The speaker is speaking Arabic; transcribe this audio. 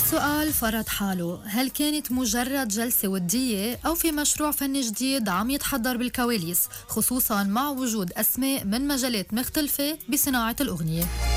السؤال فرض حاله، هل كانت مجرد جلسة ودية أو في مشروع فني جديد عم يتحضر بالكواليس، خصوصاً مع وجود أسماء من مجالات مختلفة بصناعة الأغنية؟